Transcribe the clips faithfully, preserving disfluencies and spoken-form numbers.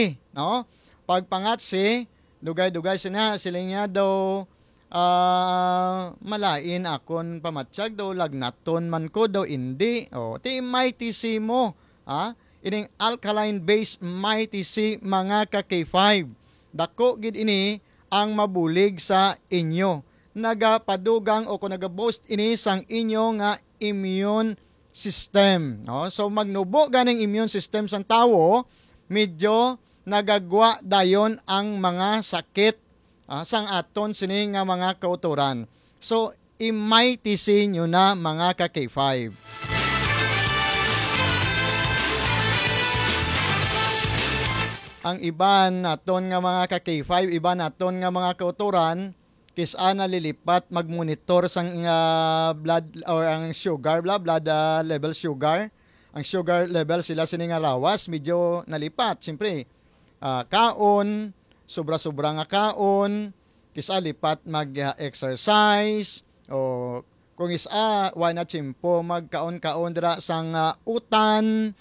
C, no? Pagpangat C, dugay-dugay sina sila nga daw uh, malain akon pamatsyag daw lagnaton man ko daw hindi. O, ti mighty C mo, ha? Ining alkaline base mighty C mga ka K five. Dako gid ini ang mabulig sa inyo. Nagapadugang o kung nagaboast ini sang inyo nga immune system. No? So magnubo ganing immune system sang tawo, medyo nagagwa dayon ang mga sakit uh, sang aton sini nga mga kauturan. So i-mighty C nyo na mga ka K five. Ang iban naton nga mga ka K five, iban naton nga mga kauturan, kisa na lilipat magmonitor sang uh, blood or ang sugar, blah, blood uh, level sugar. Ang sugar level sila sini nga lawas, medyo nalipat. Siyempre, uh, kaon, sobra-sobra nga kaon, kisa lipat mag-exercise, o kung isa, why not simpo, magkaon-kaon dira sang uh, utan,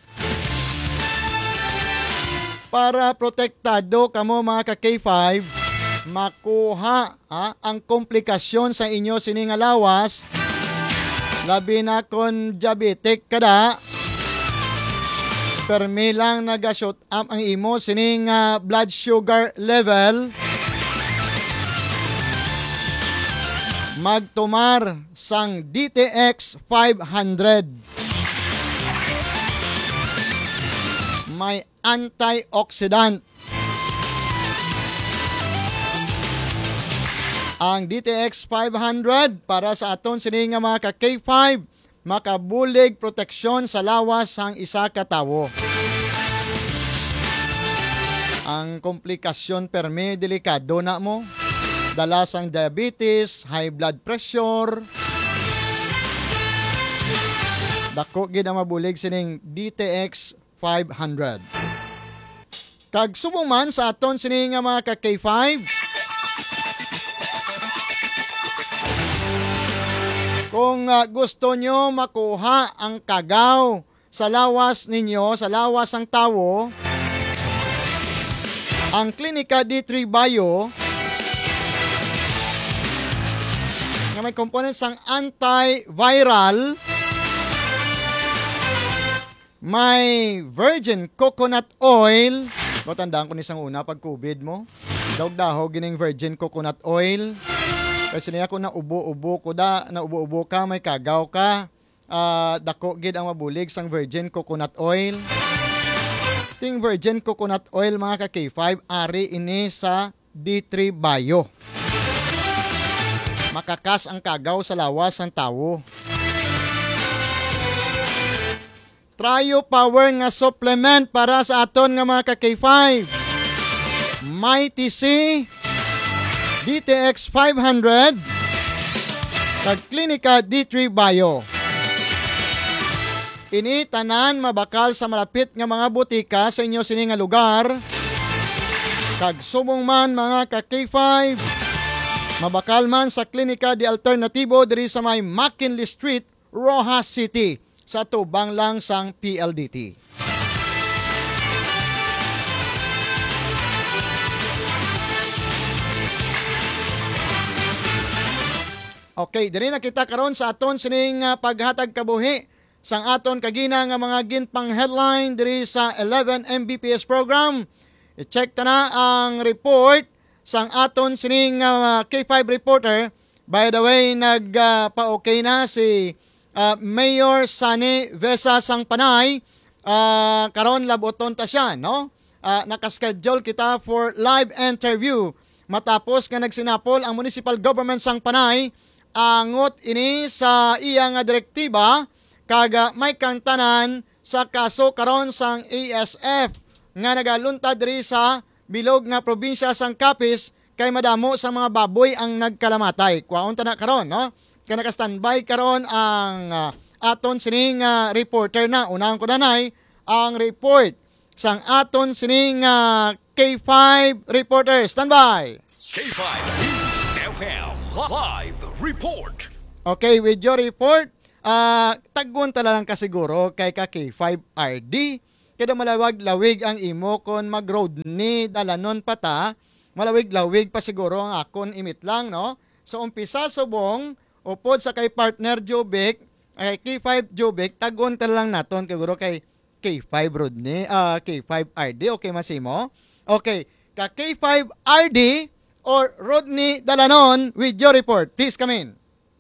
para protektado kamo mga ka K five, makuha ha, ang komplikasyon sa inyo sining lawas, labi na kon diabetic kada, permi lang naga-shoot up ang imo sining uh, blood sugar level, magtumar sang D T X five hundred. May antioxidant. Ang D T X five hundred para sa aton sini nga mga ka K five, makabulig proteksyon sa lawas sang isa ka tawo. Ang komplikasyon permi delikado na mo, dala sang diabetes, high blood pressure. Dako gid ang mabulig sining D T X five hundred. Kag subong man sa aton sini nga mga ka K five, kung uh, gusto nyo makuha ang kagaw sa lawas ninyo, sa lawas ng tawo, ang Klinika D three Bio nga may components ang antiviral, may virgin coconut oil. Matandaan ko nisang una pag COVID mo, daog-daho gining virgin coconut oil. Kasi niya ko na ubo-ubo ko da, na ubo-ubo ka, may kagaw ka, uh, dako gid ang mabulig sang virgin coconut oil. Ting virgin coconut oil mga ka K five, ari ini sa D three Bio. Makakas ang kagaw sa lawas ng tawo. Trio Power nga supplement para sa aton nga mga ka K five. Mighty C, D T X five hundred, kag Klinika D three Bio. Ini tanan mabakal sa malapit nga mga butika sa inyo sini nga lugar. Kag subong man mga ka K five, mabakal man sa Klinika di Alternatibo diri sa may McKinley Street, Rojas City, sa tubang lang sang P L D T. Okay, diri na kita karon sa aton sining uh, paghatag kabuhi sang aton kagina nga mga ginpang headline diri sa eleven M B P S program. I-check ta na ang report sang aton sining uh, K five reporter. By the way, nagpa-okay uh, na si uh, Mayor Sani Vesa sang Panay. Uh, karon laboton ta siya, no? Uh, nakaschedule kita for live interview matapos nga nagsinapol ang municipal government sang Panay angot ini sa iya nga direktiba kaga may kantanan sa kaso karon sang A S F nga nagaluntad diri sa bilog nga probinsya sang Capiz kay madamo sa mga baboy ang nagkalamatay. Kwaon ta na karon, no? Kaya naka-standby karon ang uh, aton sining uh, reporter na unang ko danay ang report sang aton sining uh, K five reporter. Standby. K five News F M Live Report. Okay, with your report, uh, taggon tala lang ka siguro kay ka K five R D kada malawag-lawig ang imo kon mag-road ni dalanon pata, malawig-lawig pa siguro ang akon imit lang, no? So umpisa subong upod sa kay partner Jobic, ay K five Jobic, tagon ta lang naton siguro kay K five Rodney, ah K five R D, okay masimo? Okay, ka K five R D or Rodney Dalanon with your report. Please come in.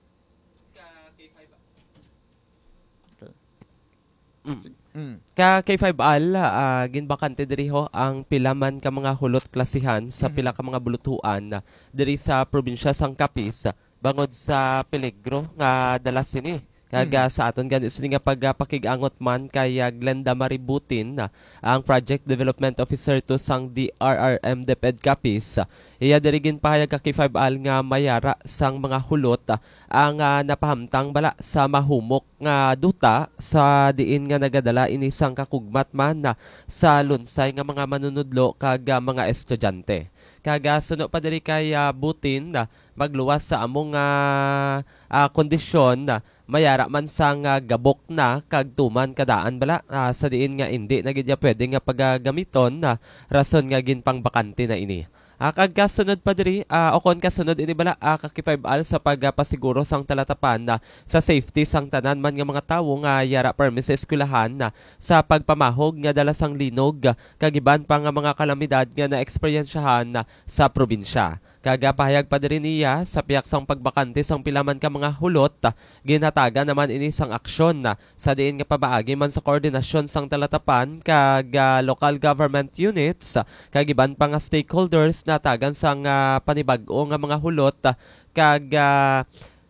Mm. Ka K five Al, uh, ginbakante diri ho ang pilaman ka mga hulot klasihan sa Mhm. pila ka mga bulutuan uh, diri sa probinsya sang Capiz uh, bangod sa peligro nga dala sini. Kaga sa aton gani sini nga pagpakigangot man kay uh, Glenda Maributin uh, ang Project Development Officer to sang D R R M DepEd Capiz. Uh, iya diri ginpahayag ka K five Al nga mayara sang mga hulot uh, ang uh, napahamtang bala sa mahumok nga duta sa diin nga nagadala ini sang kakugmat man na sa lunsay nga mga manunudlo kag uh, mga estudyante. Kaga suno pa diri kay uh, Butin na uh, magluwas sa among uh, uh, kondisyon na uh, mayara man sang uh, gabok na kag tuman kadaan bala uh, sa diin nga hindi na gid ya pwede nga pagagamiton na uh, rason nga ginpang bakante na ini. Uh, kag kasunod pa diri uh, o kon kasunod ini bala uh, ka K five Al sa pagpasiguro uh, sang talatapan na uh, sa safety sang tanan man nga mga tawo nga yara permi sa eskwelahan na uh, sa pagpamahog nga dala sang linog uh, kag iban pa nga mga kalamidad nga naeksperyensyahan na uh, sa probinsya. Kaga pahayag pa diri niya sa piyak sang pagbakante sang pilaman ka mga hulot, uh, ginhatagan naman ini sang aksyon na uh, sa diin nga pabaagi man sa koordinasyon sang talatapan kag uh, local government units uh, kag iban pa nga stakeholders na tagan sang uh, panibag-o nga mga hulot uh, kag uh,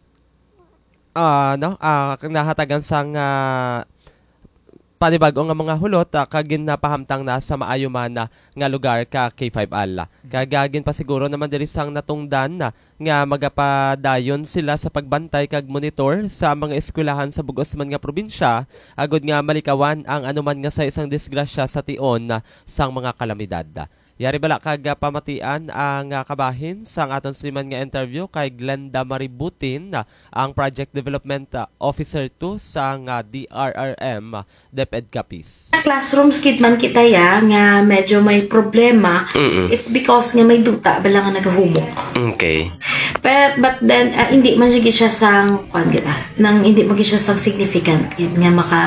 uh, no uh, nahatagan sang uh, panibag-o nga mga hulot uh, kagin napahamtang na sa maayo man na nga lugar ka K five Al. Kagagin pa siguro naman diri sang natungdan na nga magapadayon sila sa pagbantay kag monitor sa mga eskwelahan sa bugos man nga probinsya agod nga malikawan ang anuman nga sa isang disgrasya sa tion na sang mga kalamidad. Yari bala kag uh, pamatian ang uh, kabahin sang aton sliman nga interview kay Glenda Maributin, uh, ang Project Development uh, Officer two sang uh, D R R M uh, DepEd Capiz. Classrooms kid man kita ya nga medyo may problema. Mm-mm. It's because nga may duta bala nga nagahumok. Okay. But but then uh, hindi man siya sang kwan kita. Nang hindi man siya sang significant kid nga maka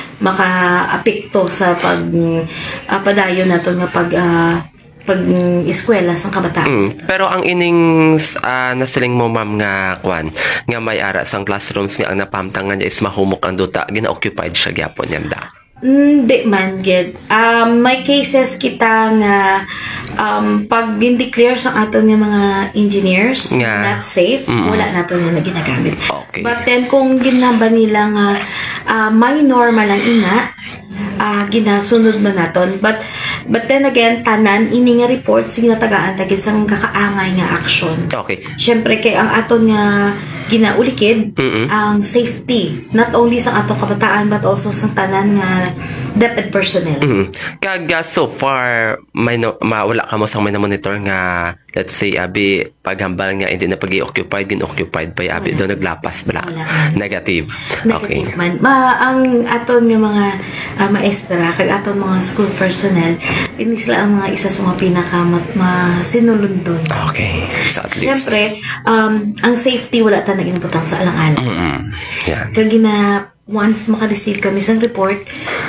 maka-apekto sa pag uh, padayon nato nga pag uh, pag eskwela sang kabataan. Mm, pero ang ining uh, nasiling mo ma'am nga kwan nga may ara sang classrooms nga ang napamtangan niya is mahumok ang duta gina-occupied siya gyapon yan da. Hindi man gid. Um, may cases kita nga um, pag in-declare sa aton nga mga engineers Nga. not safe, Mm-mm. wala nato na ginagamit. Okay. But then kung ginamba nila nga uh, may normal lang ina, uh, ginasunod man naton. But but then again, tanan ini nga reports ginatagaan tagid sang kakaangay nga action. Okay. Siyempre kay ang aton nga ginaulikid Mm-mm. ang safety not only sa atong kabataan but also sa tanan nga DepEd personnel. Mm. Kag uh, so far may no, mawala ka mo sang may na-monitor nga let's say abi paghambal nga hindi na pag-occupied gin occupied pa abi do naglapas bala. Wala. Negative. Okay. Negative man. Ma, ang aton nga mga uh, maestra kag aton mga school personnel ini sila ang mga isa sa mga pinaka ma- masinulundon. Okay. So at least. Siyempre, um, ang safety wala ta naginabutang sa alang-alang. Mm. Yeah. Kag gina once maka-receive kami sa report,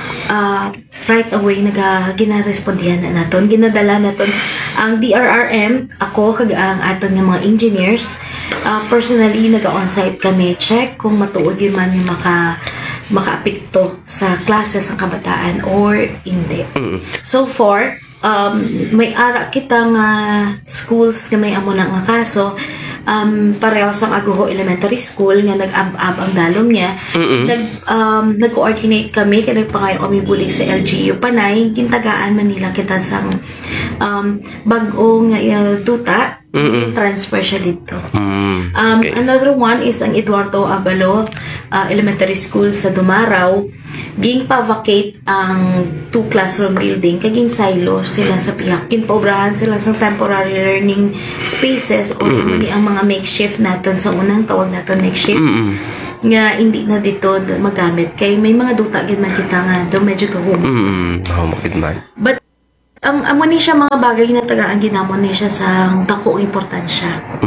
uh, right away naga ginarespondihan na naton, ginadala naton ang D R R M, ako kag ang aton nga mga engineers, uh, personally naga-on-site kami check kung matuod yun man yung maka makaapekto sa classes ng kabataan or hindi. Mm. So far, um, may ara kita nga schools nga may amo na nga kaso, um, pareho sang Aguho Elementary School nga nag-ab-ab ang dalom niya. Mm-mm. Nag, um, nag-coordinate kami, kaya nagpangayo kami bulig sa L G U Panay, gintagaan Manila kita sang um, bag-o nga uh, duta, Mm-mm. transfer siya dito. Mm. Um, Okay. Another one is ang Eduardo Abalo uh, Elementary School sa Dumaraw. Ging pa-vacate ang two classroom building. Kaging silo sila sa piyak. Ginpobrahan sila sa temporary learning spaces o mm ang mga makeshift natin sa unang tawag natin makeshift. Mm. nga hindi na dito magamit kay may mga duta gid man kita nga daw medyo kahum. Mm, mahumokid man. But ang amo ni siya mga bagay na tagaan ginamon ni siya sa dako importansya.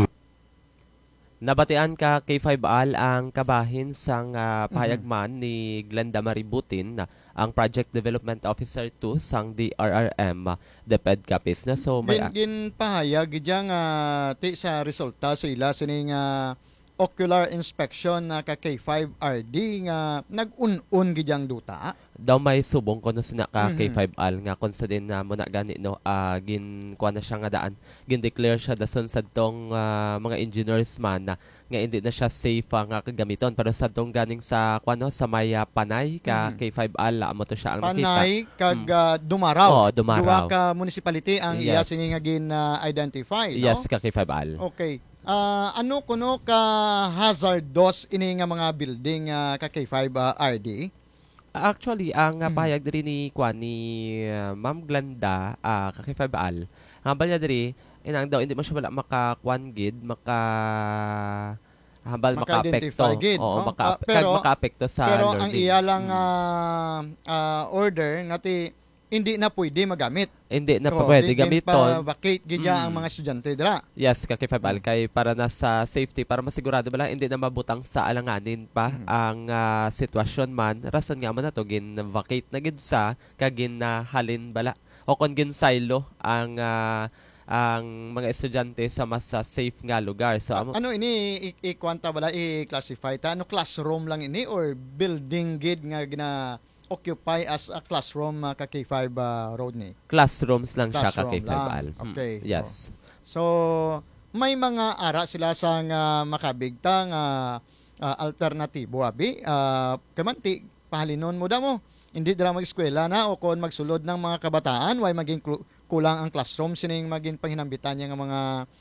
Nabatian ka kay five Al ang kabahin sang uh, pahayagman ni Glenda Maributin, ang Project Development Officer two sang D R R M, uh, DepEd Capiz na. So may Gin, gin pahayag gidyang uh, ti sa resulta sa ila sining uh, ocular inspection na ka K five R D nga nag-un-un gidyang duta. daw may subong kuno sina ka Mhm. kay five Al nga kung sa din na mo na gani no ah, gin kuha na siya nga daan gin declare siya dason sa tong ah, mga engineers man na nga hindi na siya safe ah, nga kagamiton pero sa tong ganing sa kuha no sa may ah, Panay ka Mhm. kay five Al amo to siya ang nakita. Panay kag uh, Dumaraw. Oo, Dumaraw. Duwa ka municipality ang iya Yes. sini nga gin uh, identify, no? Yes ka kay five Al. Okay. Ah, ano kuno ka hazardous ini nga mga building uh, ka K five uh, R D? Actually, ang Mhm. mm. pahayag diri ni Kwan ni uh, Ma'am Glenda, ah kay five Al, ang balya diri inang daw hindi mo siya wala maka-kwan gid, maka hambal maka-apekto. Maka-identify gid, Oo, no? maka Ah, pero- kag maka-apekto sa Pero learnings. ang iya lang Mm. ah, ah, order ngati hindi na pwede magamit. hindi na Oo, pa pwede di- di gamiton. pa vacate gid ya Mm. ang mga estudyante dira. Yes, ka kay five Al Mm. kay para na sa safety para masigurado bala hindi na mabutang sa alanganin pa Mhm. ang ah, sitwasyon man. Rason nga man nato gin vacate na gid sa kagin na halin bala o kon gin silo ang ah, ang mga estudyante sa mas ah, safe nga lugar. So Ah, amo ano ini i- i-kwanta bala i-classify ta ano classroom lang ini or building gid nga gina occupy as a classroom uh, ka K five uh, road ni. classrooms lang siya ka Classroom kay five lang. Al. Mm, Okay. Yes. So may mga ara sila sa nga makabigta nga ah, alternatibo abi uh, kamanti pahalinon mo da mo hindi dira mag-eskwela na o kon magsulod ng mga kabataan way maging klu- kulang ang classroom sining maging panghinambitan niya nga mga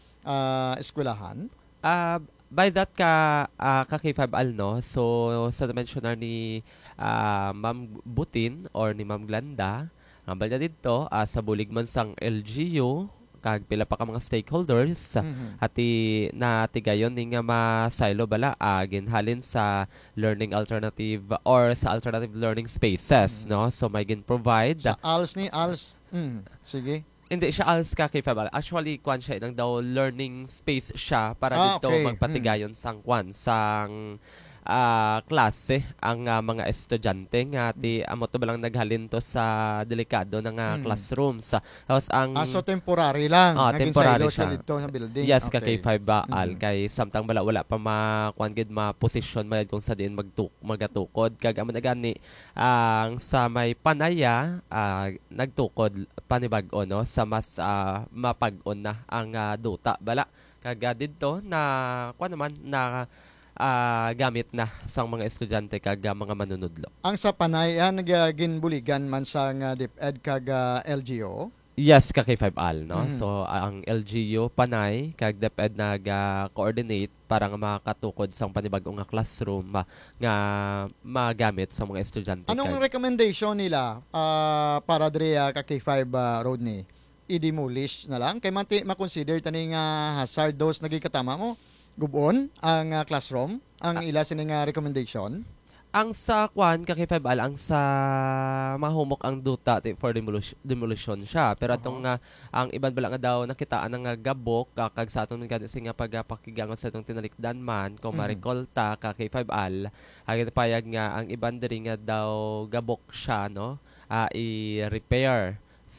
ah, eskwelahan. Ah, by that ka ah, ka kay five Al no. So sa mentioner ni ah, Ma'am Butin or ni Ma'am Glenda, ang balda dito ah, sa bulig man sang L G U kag pila pa ka mga stakeholders Mhm. hati na tigayon ni nga masilo bala agin halin sa learning alternative or sa alternative learning spaces no. So may gin provide Sa A L S ni A L S. Mm, sige. hindi siya als ka kay Fabal. Actually, kwan siya nang daw learning space siya para Ah, dito okay. magpatigayon sang kwan sang ah, klase ang ah, mga estudyante nga ti amo to balang naghalin to sa delikado ng ah, Hmm. classrooms. Tapos ang Ah, so temporary lang. Ah, Naging temporary silo siya siya. dito sa building. yes ka Okay. kay five ba al Mhm. kay samtang bala wala pa ma kwan gid ma position mayad kung sa diin magtuk magatukod kag amo na gani ang sa may Panaya ah, nagtukod panibag-o no sa mas ah, mapag-on na ang ah, duta bala kag ah, didto na kwan naman na ah, gamit na sa mga estudyante kag ah, mga manunudlo. Ang sa Panay, yan, nagginbuligan man sa nga DepEd kag ah, L G O. Yes, ka kay five Al, no? Mhm. So, ang L G U, Panay, kag DepEd nag-coordinate para nga makatukod sa panibagong nga classroom ma, nga magamit sa mga estudyante. Anong kag- recommendation nila ah, para diri ah, ka K five ah, road ni? I-demolish na lang? Kay manti makonsider tani nga hazardous nagikatama mo? Gubon ang ah, classroom? Ang ila sini nga recommendation? ang sa kwan, ka kay five Al, ang sa mahumok ang duta ti- for demolition, demolition siya. Pero atong nga, ang iban bala nga daw nakitaan ng nga gabok, ah, kag sa atong nga nga pagpakigangon sa itong tinalikdan man, kung Mhm. marikolta ka kay five Al, ang payag nga, ang iban diri nga daw gabok siya, no? ah, i-repair.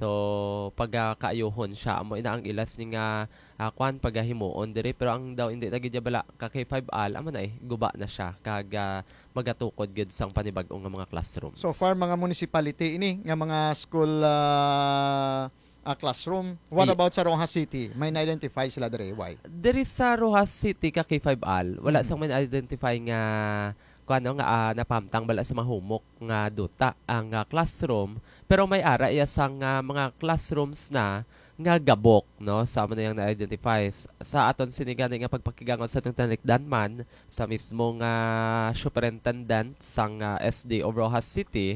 So, pag kaayuhon siya, amo ina ang ilas ni nga uh, kwan pagahimuon diri pero ang daw hindi tagid bala ka kay five Al amo na eh guba na siya kag ah, magatukod gid sang panibag-o nga mga classrooms. So far, mga municipality ini, nga mga school ah, ah, classroom. What Ay- about sa Rojas City? May na-identify sila diri? Why? Diri sa Rojas City ka kay five Al, wala Mhm. sang man identify nga kuano nga ah, napamtang bala sa mahumok nga duta ang ah, classroom pero may ara iya sang ah, mga classrooms na nga gabok no sa mo na yang na-identify sa aton sinigani nga pagpakigangon sa atong tanikdan man sa mismo nga superintendent sang ah, S D of Rojas City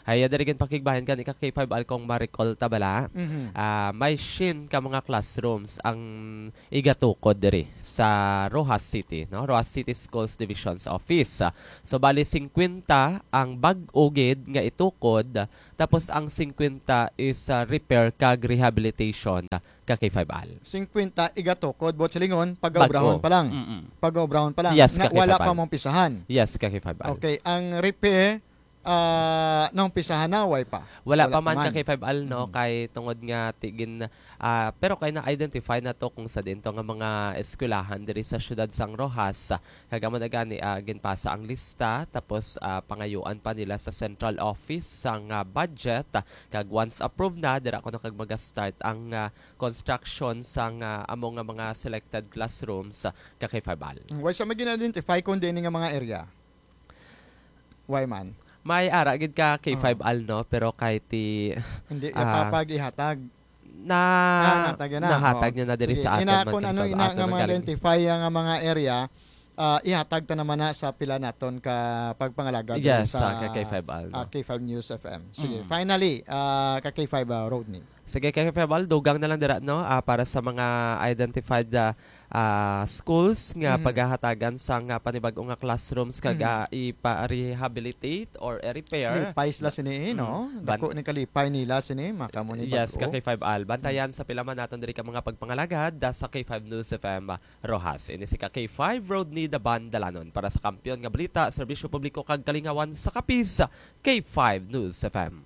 Hay diri gid pakigbahin kan ika K five al kong ma-recall ta bala. Mhm. Ah, may shin ka mga classrooms ang igatukod diri sa Rojas City, no? Rojas City Schools Divisions Office. Ah, So bali fifty ang bag-o gid nga itukod, tapos ang fifty is ah, repair kag rehabilitation ah, ka K five al. fifty igatukod bot silingon pag-obrahon Bag-o. pa lang. Mm-mm. Pag-obrahon pa lang. Yes, Na, kakita wala pa. pa mong pisahan. Yes, ka K five al. Okay, ang repair ah nung pisahan na way pa. Wala, Wala pa man pa man. ka K five al no kay tungod nga tigin ah, pero kay na identify na to kung sa dinto nga mga eskwelahan diri sa syudad sang Rojas. Kagamo na gani ah, ginpasa ang lista tapos ah, pangayuan pa nila sa central office sang ah, budget. Kag once approved na dira ko na kag maga-start ang ah, construction sang ah, among nga mga selected classrooms ah, ka K five al. Way sa magin-identify kung din nga mga area. Why man? May ara gid ka K five al no pero kay ti Hindi Ah, yapapag ihatag. na Ah, natag na. nahatag Oo. niya na diri Sige, sa aton ina man kung kay ano pag- ina aton nga man mga galing. identify nga mga area, ah, ihatag ta naman na sa pila naton ka pagpangalaga diri Yes, sa sa K five al. No? ah, K five News F M. Sige, Mm. finally, ah, ka K five ah, road ni. Sige, kay Febal, dugang na lang dira, no? Ah, para sa mga identified ah, ah, schools nga Mhm. paghahatagan sa nga panibag-o nga classrooms kag Mhm. ah, ipa-rehabilitate or i-repair. Lipay sila sini, no? Mm. Dako ni kalipay nila sini, makamo ni Yes, bag-o. ka K five al. Bantayan sa pila man naton diri ka mga pagpangalagad da sa K five News F M ah, Rojas. Ini si ka K five Road ni Daban Dalanon para sa kampiyon nga balita, serbisyo publiko kag kalingawan sa kapis K five News F M.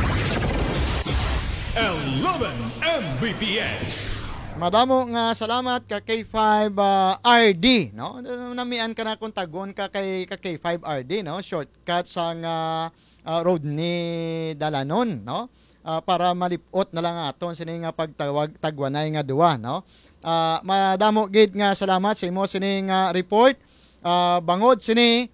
eleven M B P S. Madamo nga salamat ka K five ah, R D, no? Namian ka na kung tagon ka kay ka K five R D, no? Shortcut sa nga ah, road ni Dalanon, no? Ah, para malipot na lang aton sini nga pagtawag tagwanay nga duwa, no? Ah, madamo gid nga salamat sa imo sini nga report. Ah, bangod sini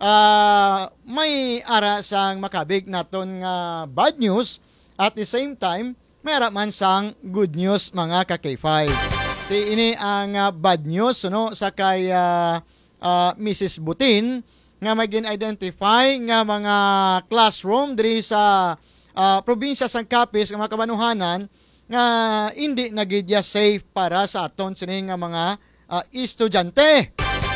ah, may ara sang makabig naton nga bad news. At the same time, mayroon man sang good news mga ka K five. Di ini ang ah, bad news no sa kay ah, ah, Missus Butin nga magin-identify nga mga classroom diri sa ah, probinsya sang Capiz nga mga kabanuhanan nga hindi nagidya safe para sa aton sini nga mga ah, estudyante.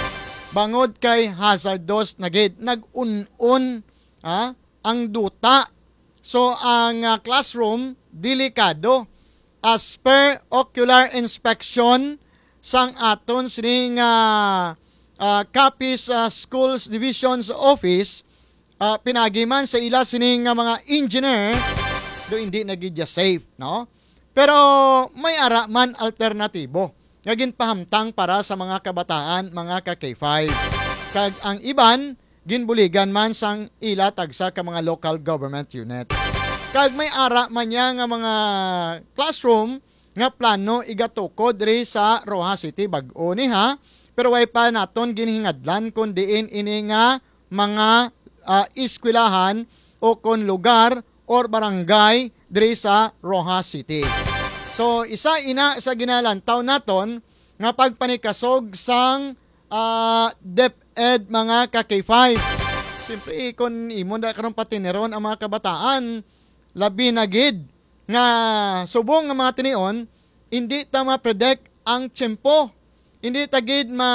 Bangod kay hazardous nagid nag-un-un ah, ang duta. So ang ah, classroom delikado as per ocular inspection sang aton sining uh, uh, Capiz ah, Schools Divisions Office ah, pinagiman sa ila sining nga mga engineer do hindi nagidya safe, no? Pero may ara man alternatibo nga ginpahamtang para sa mga kabataan mga ka K five. Kag ang iban ginbuligan man sang ila tagsa ka mga local government unit. Kag may ara man niya nga mga classroom nga plano igatukod diri sa Rojas City bag-o ni ha. Pero way pa naton ginhingadlan kun diin ini nga mga uh, eskwelahan o kon lugar or barangay diri sa Rojas City. So isa ina sa ginalantaw naton nga pagpanikasog sang uh, DepEd mga ka K five. Siyempre kon imo da karon patineron ang mga kabataan labi na gid nga subong nga mga tinion hindi ta ma-predict ang tiyempo, hindi ta gid ma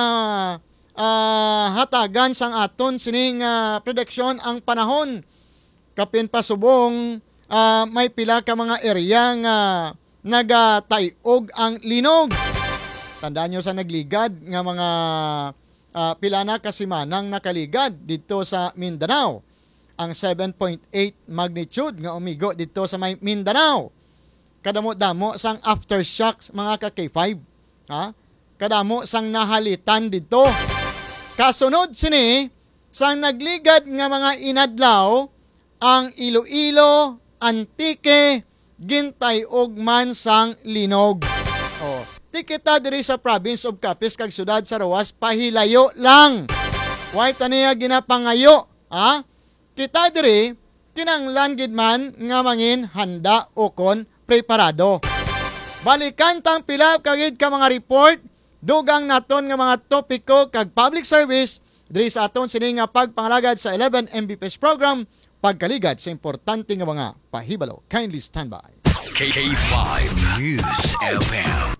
uh, hatagan sang aton sining uh, prediction ang panahon. Kapin pa subong uh, may pila ka mga area nga nagatayog ang linog. Tandaan nyo sa nagligad nga mga uh, pila na kasimanang nakaligad dito sa Mindanao. Ang seven point eight magnitude nga umigo dito sa may Mindanao. Kadamo-damo sang aftershocks mga ka K five. Ha? Kadamo sang nahalitan dito. Kasunod sini sang nagligad nga mga inadlaw ang Iloilo, Antique, gintayog man sang linog. Oh, tikita diri sa province of Capiz kag syudad sa Rojas pahilayo lang. Way taniya ginapangayo, ha? Kita diri kinanglan gid man nga mangin handa o kon preparado. Balikan tang pila kagid ka mga report dugang naton nga mga topiko kag public service diri sa aton sini nga pagpangalagad sa eleven M B P S program pagkaligad sa importante nga mga pahibalo. Kindly stand by. K five News F M.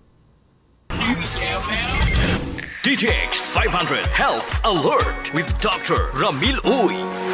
News F M. D T X five hundred Health Alert with Doctor Ramil Uy.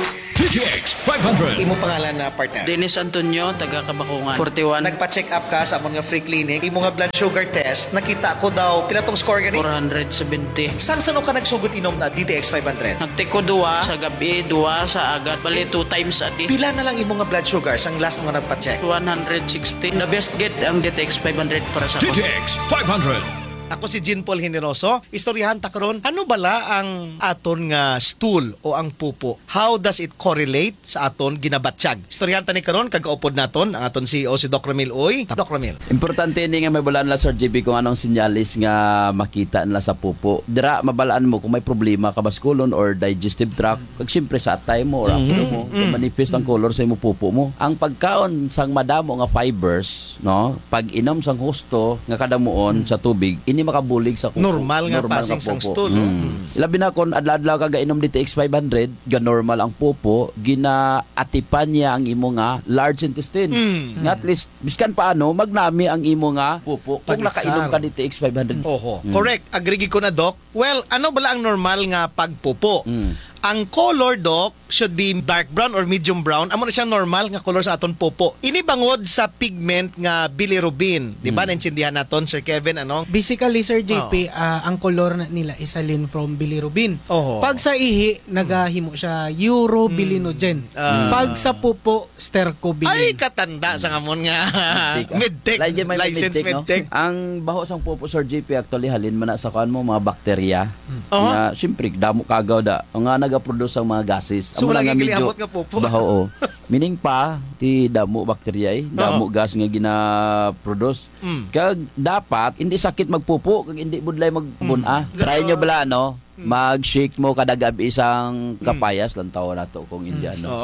D T X five hundred. Imo pangalan na partner? Dennis Antonio, taga Kabakungan. forty-one. Nagpa-check up ka sa among nga free clinic. Imo nga blood sugar test, nakita ko daw, pila tong score gani? four hundred seventy. Sang sano ka nagsugot inom na D T X five hundred? Nagtiko duwa sa gabi, duwa sa agat. Bali, two times a day. Pila na lang imo nga blood sugar sang last mo nga nagpa-check? one hundred sixty. The best get ang D T X five hundred para sa D T ako. X five hundred. Ako si Jean Paul Generoso. Istoryahan ta karon. Ano bala ang aton nga stool o ang pupo? How does it correlate sa aton ginabatsyag? Istoryahan ta ni karon kag kaupod naton ang aton C E O si Doc Ramil Uy. Doc Ramil. Importante ni nga mabalaan la Sir J B kung anong sinyalis nga makita nila sa pupo. Dira mabalaan mo kung may problema ka baskulon or digestive tract. Kag syempre sa atay mo or apelo mo, kung manifest ang color sa imo pupo mo. Ang pagkaon sang madamo nga fibers, no? Pag inom sang husto nga kadamuon sa tubig, ini makabulig sa kuko. Normal nga passing sang pupo. stool, no? Mm. Labi na kon adlaw-adlaw ka gainom D T X five hundred, ga normal ang pupo, ginaatipan niya ang imo nga large intestine. Mm. Nga at least biskan paano magnami ang imo nga pupo kung Pag-itsar. nakainom ka D T X five hundred. Oho. Mm. Correct. Agree ko na, Doc. Well, ano bala ang normal nga pagpupo? Mm. Ang color, Doc, should be dark brown or medium brown. Amo na siyang normal nga color sa aton pupo. Ini bangod sa pigment nga bilirubin. Di ba? Naintindihan naton, Sir Kevin, ano? Basically, Sir J P, ah, ang kolor na nila is alin from bilirubin. Oho. Pag sa ihi, nagahimo siya urobilinogen. Ah. Pag sa pupo, stercobilin. Ay, katanda sa ngamon nga. Medtech. Lain gyud may License medtech, no? medtech. Ang baho sang pupo Sir J P actually halin man na sa kan mo mga bakterya. Oho. Nga syempre damo kagaw da. Ang nga naga-produce ang mga gases. So, Amo wala na nga gigili medyo amot nga pupo. baho. Oh. Meaning pa ti damo bakterya eh, damo gas nga gina-produce. Mm. Kag dapat hindi sakit magpupo kag hindi budlay magbuna. Try nyo bala no? Mag-shake mo kada gabi isang kapayas lang tawo na to kung Indiano. Oh.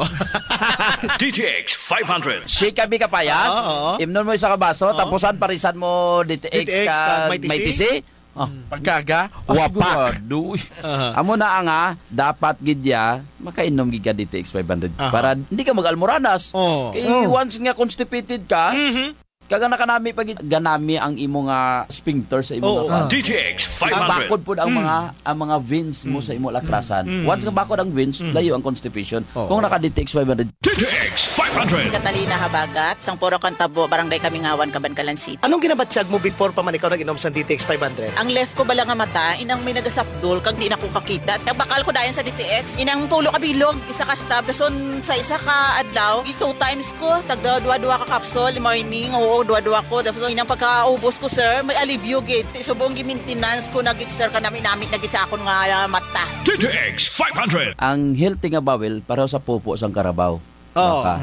D T X five hundred. Shake kami kapayas, Oo, oo. imnon mo isa ka baso, tapusan parisan mo D T X, D T X ka ka may may tisi. tisi. Oh, pagkaga, wapak. Aha. Amo na nga, dapat gidya, makainom gid ka D T X five hundred Aha. para hindi ka mag-almoranas. Oh. Kay once nga constipated ka, kaga nakanami pag ganami ang imo nga sphincter sa imo Oo. nga D T X five ang hundred. bakod po ang mga ang mga veins mo sa imo lakrasan. Once nga bakod ang veins, layo ang constipation. Kung naka D T X five hundred, D T X five hundred. Catalina Habagat, sang Puro Kantabo, Barangay Kamingawan, Cabancalan City. Anong ginabatsyag mo before pa man ikaw nag-inom sa D T X five hundred? Ang left ko bala nga mata, inang may nagasapdol, kag di na ko kakita. Nagbakal ko dayan sa D T X, inang pulo ka bilog, isa ka stab, dason sa isa ka adlaw, gi two times ko, tagda dua-dua ka capsule, morning, oo, dua-dua ko, dason inang pagkaubos ko, sir, may alivio gid. Subong gi maintenance ko nagit sir kanami namit nagit sa akon nga uh, mata. D T X five hundred. ang healthy nga bawel pareho sa pupo sang karabaw. Oo. Baka.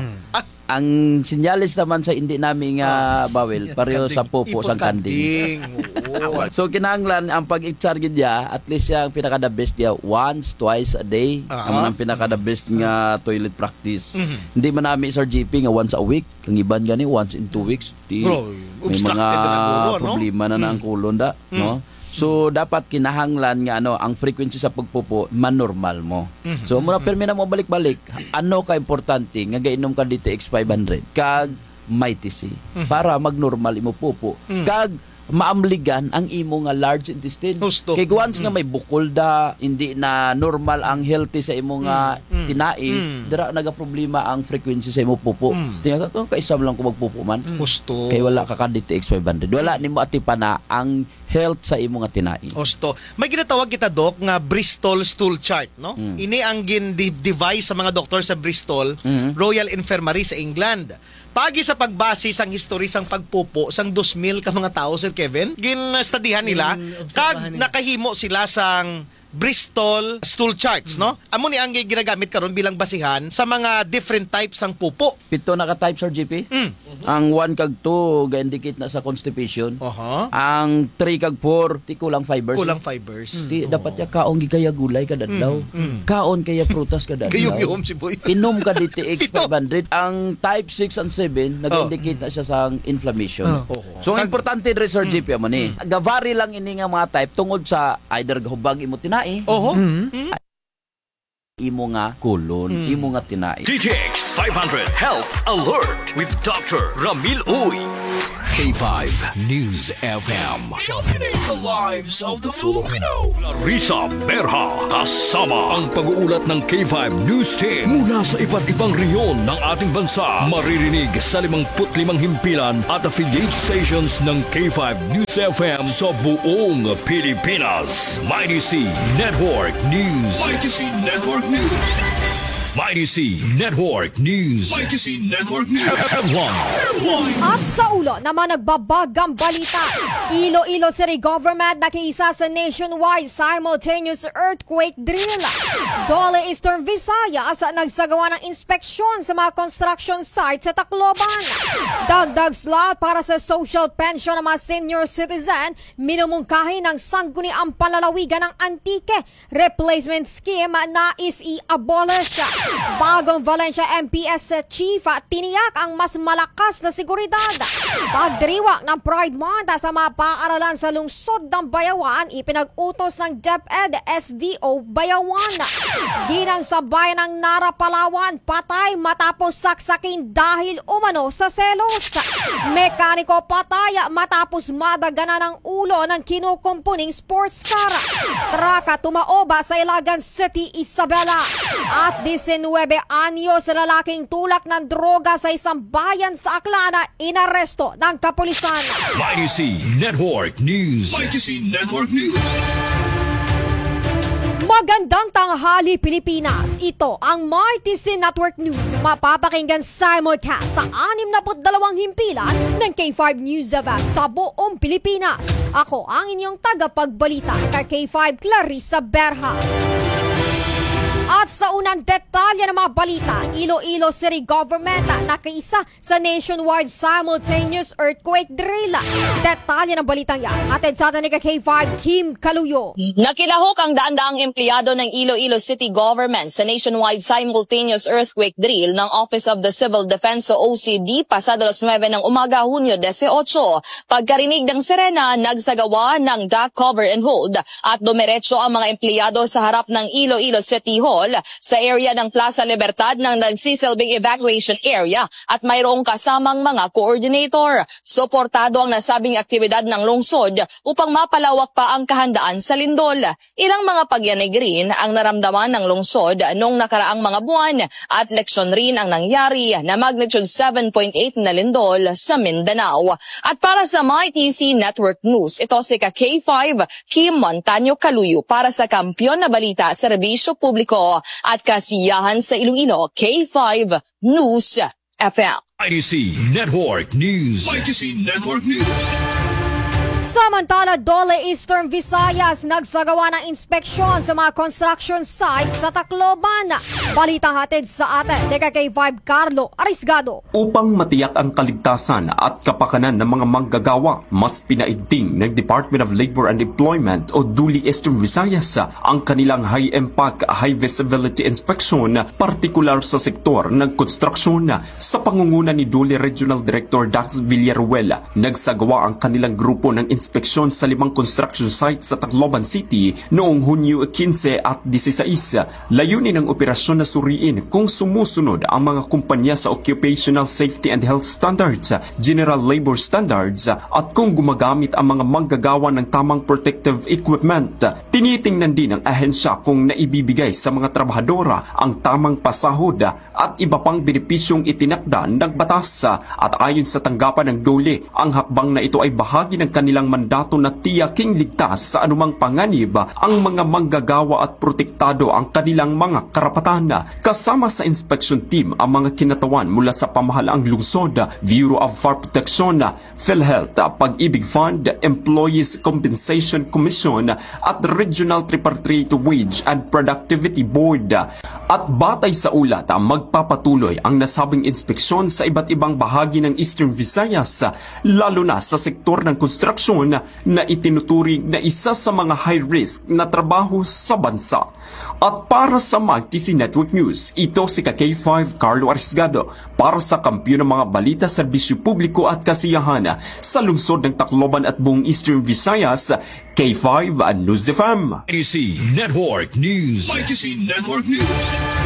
Ang sinyalis naman sa hindi nami nga bawel pareho sa pupo sang kanding. Oo. So kinahanglan ang pag-itsar gid ya, at least siya ang pinaka the best ya once, twice a day. Ah. Amo ang pinaka the best nga toilet practice. Hindi man nami Sir J P nga once a week, ang iban gani once in two weeks. Di, Bro, may obstructed mga na ang ulo, no? problema na na ang kulon da, no? So dapat kinahanglan nga ano ang frequency sa pagpupo manormal mo. So muna permi na mo balik-balik, ano ka importante nga gainom ka D T X five hundred kag may T C para magnormal imo pupo. Kag maamligan ang imo nga large intestine. Husto. Kay once nga may bukol da, hindi na normal ang healthy sa imo nga tinai, dira naga problema ang frequency sa imo pupo. Tinga ka kaisam lang ko magpupo man. Gusto. Kay wala ka ka D T X five hundred. Wala nimo atipan na ang health sa imo nga tinai. Osto. May ginatawag kita, Doc, nga Bristol stool chart, no? Ini ang gin-device sa mga doktor sa Bristol Royal Infirmary sa England. Pagi sa pagbase sang history sang pagpupo sang two thousand ka mga tao, Sir Kevin, gin-studyhan nila, kag nakahimo sila sang Bristol stool charts, no? Amo ni ang ginagamit karon bilang basihan sa mga different types sang pupo. Pito na ka type Sir G P. Ang one kag two ga-indicate na sa constipation. Oho. Ang three kag four ti kulang fibers. Kulang fibers. Ti dapat ya kaon gi kaya gulay kada adlaw. Kaon kaya prutas kada adlaw. Gayom-yom si Boy. Inom ka D T X Ito. five hundred. Ang type six and seven nag-indicate na siya sa inflammation. Oh. So ang importante rin Sir G P mo ni. Gavari lang ini nga mga type tungod sa either gahubag imo tinai. Oho. imo nga kulon, imo nga tinai. D T X five hundred Health Alert with Doctor Ramil Uy. K five News F M. Championing the lives of the Filipino. Larissa Berha kasama ang pag-uulat ng K five News Team mula sa iba't ibang rehiyon ng ating bansa. Maririnig sa limangput limang himpilan at affiliate stations ng K five News F M sa buong Pilipinas. Mighty C Network News. Mighty C Network News. Mighty C Network News. Mighty C Network News. Headline. At sa ulo naman nagbabagang balita. Iloilo City Government nakiisa sa nationwide simultaneous earthquake drill. Dole Eastern Visayas nagsagawa ng inspeksyon sa mga construction site sa Tacloban. Dagdag slot para sa social pension ng mga senior citizen, minumungkahi ng sangguniang palalawigan ng Antique. Replacement scheme na is i-abolish. Bagong Valencia M P S Chief tiniyak ang mas malakas na seguridad. Pagdiriwang ng Pride Month sa mga paaralan sa lungsod ng Bayawan, ipinag-utos ng DepEd S D O Bayawan. Ginang sa bayan ng Nara, Palawan, patay matapos saksakin dahil umano sa selos. Mekaniko patay matapos madagana ng ulo ng kinukumpuning sports car. Traka tumaoba sa Ilagan City, Isabela. At nineteen anyos sa lalaking tulak ng droga sa isang bayan sa Aklana, inaresto ng kapulisan. Mighty C Network News. Mighty C Network News. Magandang tanghali, Pilipinas. Ito ang Mighty C Network News. Mapapakinggan simulcast sa anim na dalawang himpilan ng K five News F M sa buong Pilipinas. Ako ang inyong tagapagbalita kay K five Clarissa Berha. At sa unang detalye ng mga balita, Iloilo City Government nakiisa sa nationwide simultaneous earthquake drill. Detalye ng balitang yan, hatid sa atin ni K five Kim Kaluyo. Nakilahok ang daan-daang empleyado ng Iloilo City Government sa nationwide simultaneous earthquake drill ng Office of the Civil Defense o O C D pasado alas nuwebe ng umaga, Hunyo eighteen. Pagkarinig ng sirena, nagsagawa ng duck cover and hold at dumiretso ang mga empleyado sa harap ng Iloilo City Hall sa area ng Plaza Libertad ng nagsisilbing evacuation area at mayroong kasamang mga coordinator. Suportado ang nasabing aktibidad ng lungsod upang mapalawak pa ang kahandaan sa lindol. Ilang mga pagyanig rin ang naramdaman ng lungsod noong nakaraang mga buwan at leksyon rin ang nangyari na magnitude seven point eight na lindol sa Mindanao. At para sa Mighty C Network News, ito si K five Kim Montaño Kaluyo para sa Kampiyon na Balita, Serbisyo Publiko at Kasiyahan sa Iloilo, K five News F M. Mighty C Network News. Mighty C Network News. Samantala, Dole Eastern Visayas nagsagawa ng inspeksyon sa mga construction sites sa Tacloban. Balita hatid sa atin ni K five Carlo Arisgado. Upang matiyak ang kaligtasan at kapakanan ng mga manggagawa, mas pinaigting ng Department of Labor and Employment o Dole Eastern Visayas ang kanilang high-impact, high-visibility inspection, partikular sa sektor ng konstruksyon. Sa pangunguna ni Dole Regional Director Dax Villaruel, nagsagawa ang kanilang grupo ng inspeksyon sa limang construction sites sa Tacloban City noong Hunyo fifteen at sixteen. Layunin ng operasyon na suriin kung sumusunod ang mga kumpanya sa occupational safety and health standards, general labor standards at kung gumagamit ang mga manggagawa ng tamang protective equipment. Tinitingnan din ng ahensya kung naibibigay sa mga trabahadora ang tamang pasahod at iba pang benepisyong itinakda ng batas. At ayon sa tanggapan ng Dole, ang hakbang na ito ay bahagi ng kanilang mandato na tiyaking ligtas sa anumang panganib ang mga manggagawa at protektado ang kanilang mga karapatan. Kasama sa inspection team ang mga kinatawan mula sa pamahalaang lungsod, Bureau of Fire Protection, PhilHealth, Pag-ibig Fund, Employees Compensation Commission at Regional Tripartite Wage and Productivity Board. At batay sa ulat, magpapatuloy ang nasabing inspeksyon sa iba't ibang bahagi ng Eastern Visayas, lalo na sa sektor ng construction na itinuturing na isa sa mga high-risk na trabaho sa bansa. At para sa Mag T C Network News, ito si K five Carlo Arisgado para sa Kampiyon ng mga balita, serbisyo publiko at kasiyahan sa lungsod ng Tacloban at buong Eastern Visayas, K five News F M. Mag T C Network News. Mag T C Network News.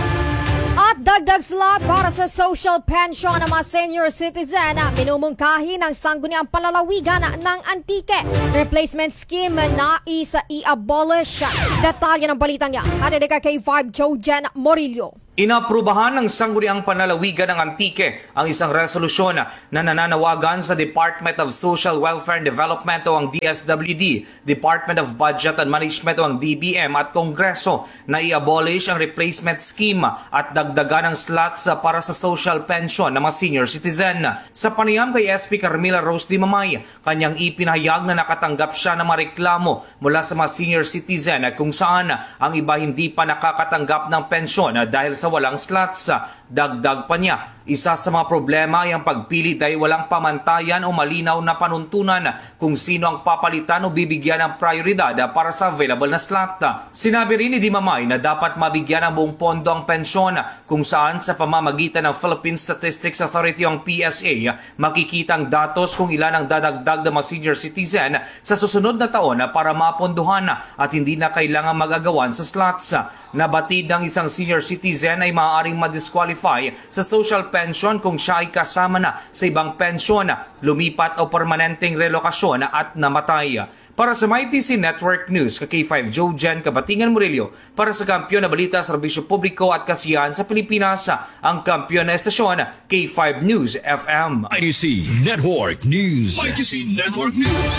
At dagdag slot para sa social pension ng mga senior citizen na minumungkahi ng sangguniang palalawigan ng Antique replacement scheme na isa i-abolish. Detalye ng balitang yan. Hatid ka K five Jojen Morillo. Inaprubahan ng Sangguniang Panlalawigan ng Antique ang isang resolusyon na nananawagan sa Department of Social Welfare and Development o ang D S W D, Department of Budget and Management o ang D B M at Kongreso na i-abolish ang replacement scheme at dagdagan ng slots para sa social pension ng mga senior citizen. Sa panayam kay S P Carmela Rose Di Mamay, kanyang ipinahayag na nakatanggap siya ng mga reklamo mula sa mga senior citizen kung saan ang iba hindi pa nakakatanggap ng pensyon dahil sa walang slots. Dagdag pa niya, isa sa mga problema ay ang pagpili dahil walang pamantayan o malinaw na panuntunan kung sino ang papalitan o bibigyan ng prioridad para sa available na slot. Sinabi rin ni Di Mamay na dapat mabigyan ng buong pondo ang pensyon kung saan sa pamamagitan ng Philippine Statistics Authority o ang P S A makikita ang datos kung ilan ang dadagdag ng mga senior citizen sa susunod na taon para mapondohan at hindi na kailangan magagawan sa slots. Nabatid ng isang senior citizen ay maaaring madisqualify sa social pension kung siya ay kasama na sa ibang pensyon, lumipat o permanenteng relokasyon at namatay. Para sa M I T C Network News, K five Jojen Kabatingan Murillo, para sa Kampiyon na Balita, Serbisyo Publiko at Kasiyahan sa Pilipinas, ang kampiyon na estasyon K five News F M. M I T C Network News. M I T C Network News.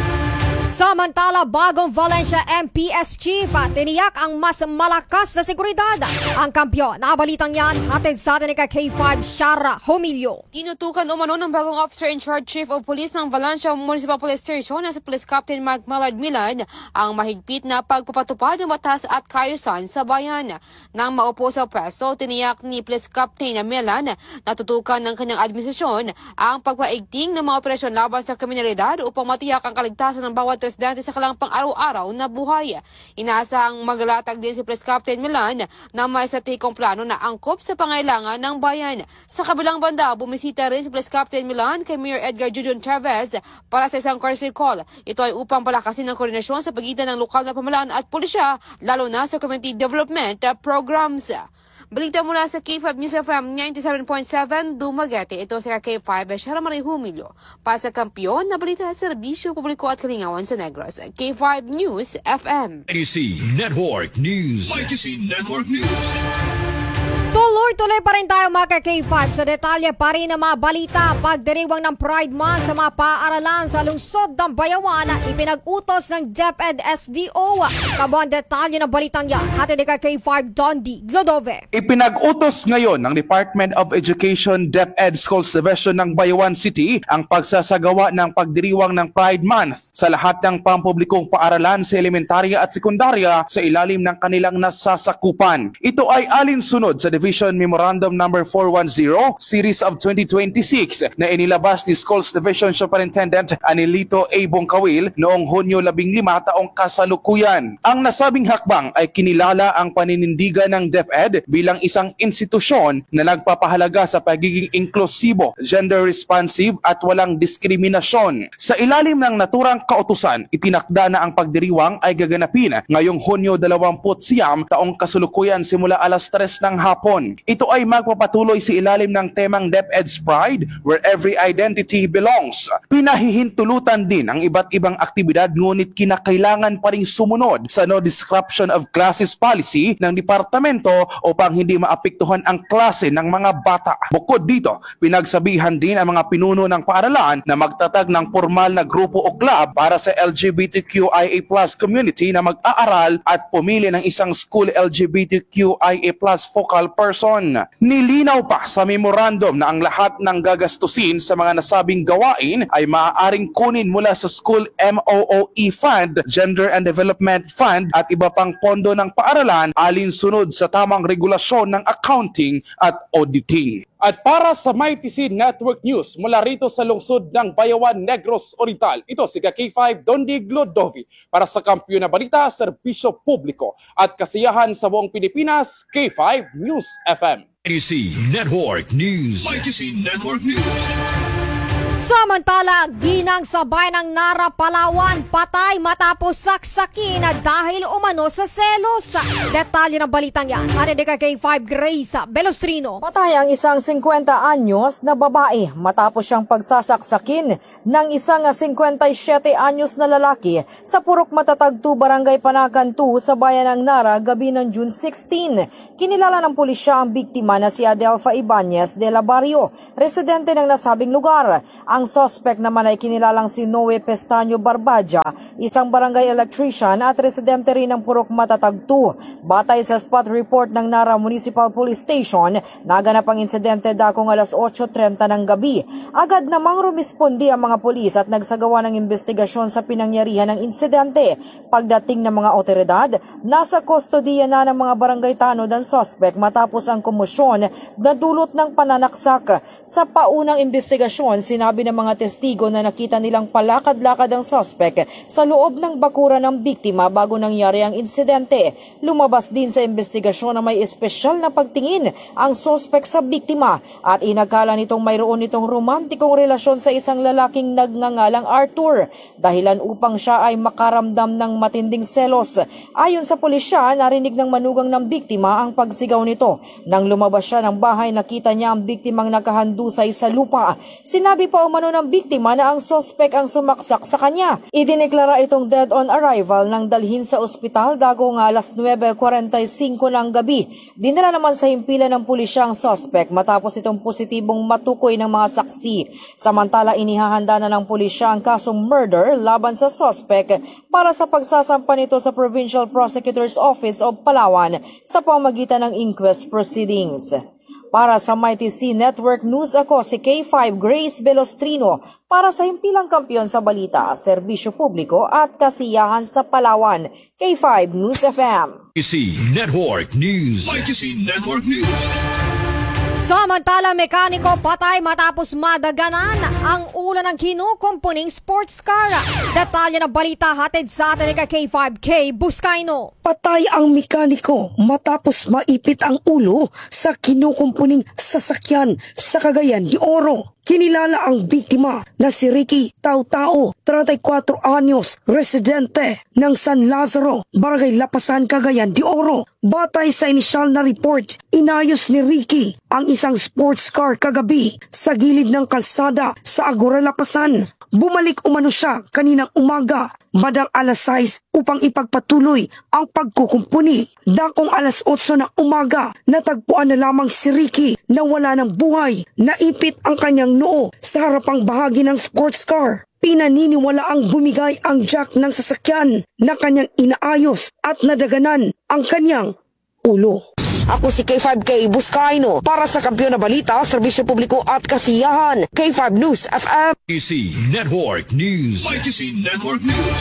Samantala, bagong Valencia M P S Chief tiniyak ang mas malakas na seguridad. Ang kampiyon, nakabalitang yan, hatid sa atin ni K five Shara Homilio. Tinutukan umano ng bagong Officer in Charge Chief of Police ng Valencia Municipal Police Station na si Police Captain Mark Mallard Milan ang mahigpit na pagpapatupad ng batas at kaayusan sa bayan. Nang maupo sa preso, tiniyak ni Police Captain Milan na tutukan ng kanyang administrasyon ang pagpaigting ng mga operasyon laban sa kriminalidad upang matiyak ang kaligtasan ng bawat residente sa kanilang pang-araw-araw na buhay. Inaasahang maglatag din si Police Captain Milan na may satikong plano na angkop sa pangailangan ng bayan. Sa kabilang banda, bumisita rin si Police Captain Milan kay Mayor Edgar Jujon Chavez para sa isang courtesy call. Ito ay upang palakasin ang koordinasyon sa pagitan ng lokal na pamahalaan at pulisya, lalo na sa community development programs. Balita mula sa K five News F M ninety-seven point seven Dumaguete. Ito sa K five Shara Marie Humilio. Para sa kampiyon na balita sa serbisyo publiko at kalingawan sa Negros. K five News F M. M I T C Network News. M I T C Network News. Tuloy-tuloy pa rin tayo mga K five sa detalye pa rin ng mga balita. Pagdiriwang ng Pride Month sa mga paaralan sa lungsod ng Bayawan, ipinag-utos ng DepEd S D O. Kabuang detalye ng balitang yan, hatid ni K five Dondi Glodove. Ipinag-utos ngayon ng Department of Education DepEd Schools Division ng Bayawan City ang pagsasagawa ng pagdiriwang ng Pride Month sa lahat ng pampublikong paaralan sa elementarya at sekundarya sa ilalim ng kanilang nasasakupan. Ito ay alinsunod sa Division Memorandum number four ten Series of twenty twenty-six na inilabas ni Schools Division Superintendent Anelito A. Bongkawil noong Hunyo labing lima taong kasalukuyan. Ang nasabing hakbang ay kinilala ang paninindigan ng DepEd bilang isang institusyon na nagpapahalaga sa pagiging inklusibo, gender responsive at walang diskriminasyon. Sa ilalim ng naturang kautusan, itinakda na ang pagdiriwang ay gaganapin ngayong Hunyo dalawampu't siyam taong kasalukuyan simula alas tres ng hapon. Ito ay magpapatuloy sa ilalim ng temang DepEd's Pride, where every identity belongs. Pinahihintulutan din ang iba't ibang aktibidad ngunit kinakailangan pa ring sumunod sa no disruption of classes policy ng departamento upang hindi maapektuhan ang klase ng mga bata. Bukod dito, pinagsabihan din ang mga pinuno ng paaralan na magtatag ng formal na grupo o club para sa L G B T Q I A plus community na mag-aaral at pumili ng isang school L G B T Q I A plus focal person spokesperson. Nilinaw pa sa memorandum na ang lahat ng gagastusin sa mga nasabing gawain ay maaaring kunin mula sa School M O O E Fund, Gender and Development Fund at iba pang pondo ng paaralan alinsunod sa tamang regulasyon ng accounting at auditing. At para sa Mighty C Network News mula rito sa lungsod ng Bayawan, Negros Oriental, ito si K five Dondig Lodovi para sa Kampiyon na Balita, Serbisyo Publiko at Kasiyahan sa buong Pilipinas, K five News F M. Mighty C Network News. Mighty C Network News. Samantala, ginang sa bayan ng Nara, Palawan, patay matapos saksakin dahil umano sa selos. Detalye ng balitang yan, atin ka K five Grace Belostrino. Patay ang isang fifty anyos na babae matapos siyang pagsasaksakin ng isang fifty-seven anyos na lalaki sa Purok Matatagtu, Barangay Panakan two sa bayan ng Nara gabi ng June sixteen. Kinilala ng pulisya ang biktima na si Adelfa Ibanez de la Barrio, residente ng nasabing lugar. Ang suspect naman ay kinilalang si Noe Pestaño Barbaja, isang barangay electrician at residente rin ng Purok Matatagtu. Batay sa spot report ng Nara Municipal Police Station, naganap ang insidente dakong alas eight thirty ng gabi. Agad namang rumispondi ang mga pulis at nagsagawa ng investigasyon sa pinangyarihan ng insidente. Pagdating ng mga otoridad, nasa kustodiya na ng mga barangay tanod ang suspect matapos ang komosyon na dulot ng pananaksak. Sa paunang investigasyon, sinabi ng mga testigo na nakita nilang palakad-lakad ang suspect sa loob ng bakura ng biktima bago nangyari ang insidente. Lumabas din sa investigasyon na may espesyal na pagtingin ang suspect sa biktima at inakala nitong mayroon nitong romantikong relasyon sa isang lalaking nagngangalang Arthur, dahilan upang siya ay makaramdam ng matinding selos. Ayon sa pulisya, narinig ng manugang ng biktima ang pagsigaw nito. Nang lumabas siya ng bahay, nakita niya ang biktimang nakahandusay sa lupa. Sinabi pa umano ng biktima na ang suspect ang sumaksak sa kanya. Idineklara itong dead on arrival nang dalhin sa ospital dago ng alas nine forty-five ng gabi. Dinala naman sa himpilan ng pulisya ang suspect matapos itong positibong matukoy ng mga saksi. Samantala, inihahanda na ng pulisya ang kasong murder laban sa suspect para sa pagsasampa nito sa Provincial Prosecutor's Office of Palawan sa pamagitan ng inquest proceedings. Para sa Mighty C Network News, ako si K five Grace Belostrino para sa himpilang kampiyon sa balita, serbisyo publiko at kasiyahan sa Palawan. K five News F M. Mighty C Network News. Mighty C Network News. Samantala, mekaniko patay matapos madaganan ang ulo ng kinukumpuning sports car. Detalye ng balita hatid sa atin ni K five K Buscaino. Patay ang mekaniko matapos maipit ang ulo sa kinukumpuning sasakyan sa Cagayan de Oro. Kinilala ang biktima na si Ricky Tautao, thirty-four anyos, residente ng San Lazaro, Barangay Lapasan, Cagayan de Oro. Batay sa inisyal na report, inayos ni Ricky ang isang sports car kagabi sa gilid ng kalsada sa Agora Lapasan. Bumalik umano siya kaninang umaga, badang alas sais upang ipagpatuloy ang pagkukumpuni. Dakong alas eight ng umaga, natagpuan na lamang si Ricky na wala ng buhay. Naipit ang kanyang noo sa harapang bahagi ng sports car. Pinaniniwala ang bumigay ang jack ng sasakyan na kanyang inaayos at nadaganan ang kanyang ulo. Ako si K five K Buscaino para sa Kampiyon na Balita, Serbisyo Publiko at Kasiyahan. K five News F M. Mighty C Network News. Mighty C Network News.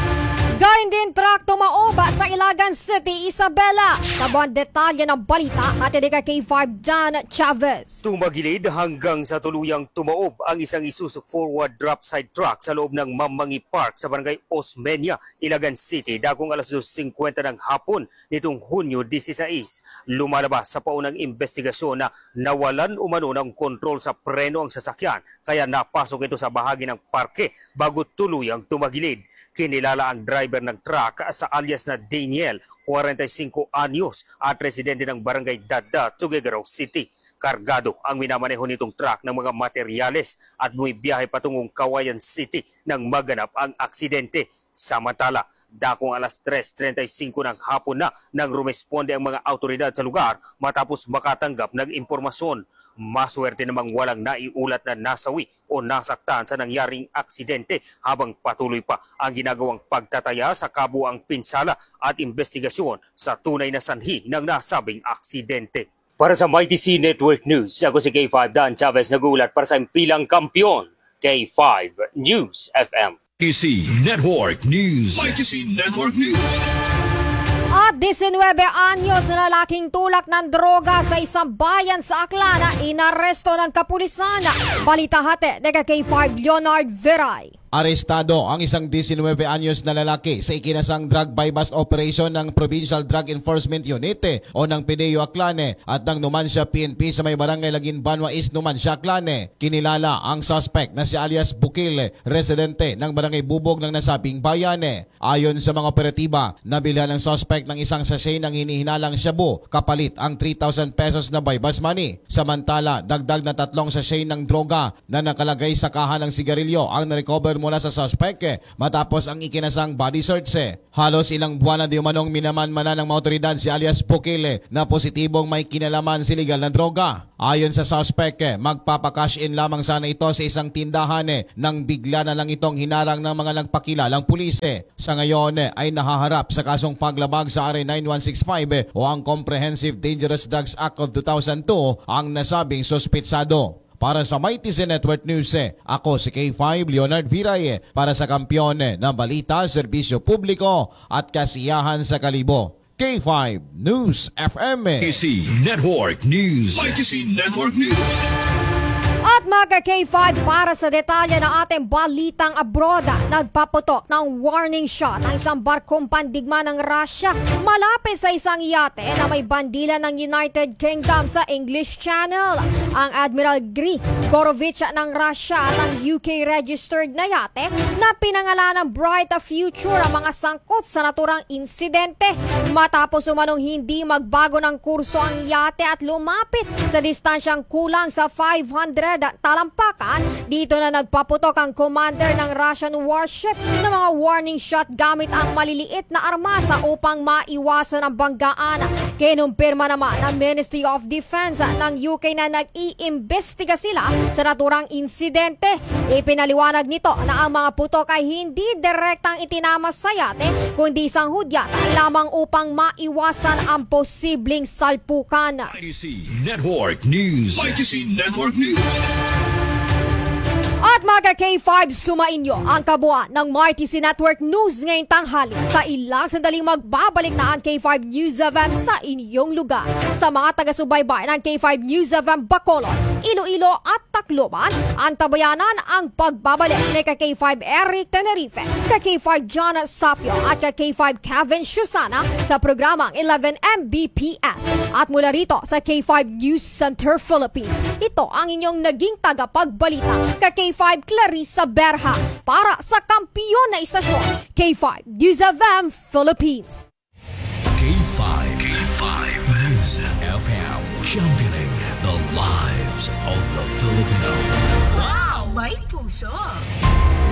Gayun din truck tumaoba sa Ilagan City, Isabela. Tabuan detalye ng balita at ka K five Dan Chavez. Tumagilid hanggang sa tuluyang tumaob ang isang Isuzu forward drop side truck sa loob ng Mamangi Park sa barangay Osmeña, Ilagan City, dagong alas two fifty ng hapon nitong Hunyo sixteen. Lumalabas sa paunang investigasyon na nawalan umano ng kontrol sa preno ang sasakyan kaya napasok ito sa bahagi ng parke bago tuluyang tumagilid. Kinilala ang driver ng truck sa alias na Daniel, forty-five anyos at residente ng barangay Dada, Tuguegarao City. Kargado ang minamaneho nitong truck ng mga materyales at bumibiyahe patungong Kawayan City nang maganap ang aksidente. Samantala, dakong alas tres thirty-five ng hapon na nang rumesponde ang mga autoridad sa lugar matapos makatanggap ng impormasyon. Maswerte namang walang naiulat na nasawi o nasaktan sa nangyaring aksidente habang patuloy pa ang ginagawang pagtataya sa kabuang pinsala at investigasyon sa tunay na sanhi ng nasabing aksidente. Para sa Mighty C Network News, ako si K five Dan Chavez nagulat para sa impilang kampiyon, K five News F M. Mighty C Network News. Mighty C Network News. At nineteen anyos na lalaking tulak ng droga sa isang bayan sa Aklana, inaresto ng kapulisan. Balita hati, nega K five Leonard Veray. Arestado ang isang nineteen anyos na lalaki sa ikinasang drug buy-bust operation ng Provincial Drug Enforcement Unit o ng Pideo Aclane at ng Numancia P N P sa may barangay Lagin Banwa East, Numancia Aclane. Kinilala ang suspect na si alias Bukil, residente ng barangay Bubog ng nasabing bayan. Ayon sa mga operatiba, nabilhan ng suspect ng isang sachet ng hinihinalang shabu kapalit ang three thousand pesos na buy-bust money. Samantala, dagdag na tatlong sachet ng droga na nakalagay sa kaha ng sigarilyo ang na-recover mula sa suspect eh, matapos ang ikinasang body search. Eh. Halos ilang buwan na di umanong minaman-mana ng mga otoridad si alias Bukil eh, na positibong may kinalaman si legal na droga. Ayon sa suspect, eh, magpapakash in lamang sana ito sa isang tindahan eh, nang bigla na lang itong hinarang ng mga nagpakilalang pulis. Eh. Sa ngayon eh, ay nahaharap sa kasong paglabag sa R A nine one six five eh, o ang Comprehensive Dangerous Drugs Act of two thousand two ang nasabing suspitsado. Para sa Mighty C Network News, eh, ako si K five Leonard Viray eh, para sa kampiyon eh, ng balita, serbisyo publiko at kasiyahan sa kalibo. K five News F M. Eh. Mighty C Network News. Mighty C Network News. At mga K five, para sa detalye ng ating balitang abroad, nagpaputok ng warning shot ang isang barkong pandigma ng Russia malapit sa isang yate na may bandila ng United Kingdom sa English Channel. Ang Admiral Gri Gorovich ng Russia at ang U K-registered na yate na pinangalan ng Bright Future ang mga sangkot sa naturang insidente matapos umanong hindi magbago ng kurso ang yate at lumapit sa distansyang kulang sa five hundred talampakan. Dito na nagpaputok ang commander ng Russian warship ng mga warning shot gamit ang maliliit na armasa upang maiwasan ang banggaan. Kinumpirma naman ng Ministry of Defense ng U K na nag-iimbestiga sila sa naturang insidente. Ipinaliwanag nito na ang mga putok ay hindi direktang itinama sa yate kundi isang hudyatan lamang upang maiwasan ang posibleng salpukan. Mighty C Network News. Mighty C Network News. At mga K five, sumainyo ang kabuuan ng Mighty C Network News ngayong tanghali. Sa ilang sandaling magbabalik na ang K five News F M sa inyong lugar. Sa mga taga-subaybay ng K five News F M Bacolod, Iloilo at Tacloban, ang tabayanan ang pagbabalik ni K five Eric Tenerife, K five John Sapio at K five Kevin Shusana sa programang eleven M B P S. At mula rito sa K five News Center Philippines, ito ang inyong naging tagapagbalita, K five Clarissa Berha para sa kampiyon na istasyon, K five News F M Philippines. K five. K five News F M. Championing the lives of the Filipino. Wow, may puso!